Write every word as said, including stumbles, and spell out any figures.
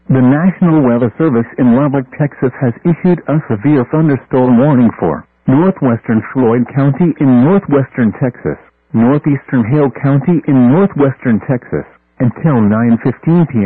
The National Weather Service in Lubbock, Texas has issued a severe thunderstorm warning for northwestern Floyd County in northwestern Texas, northeastern Hale County in northwestern Texas, until nine fifteen p m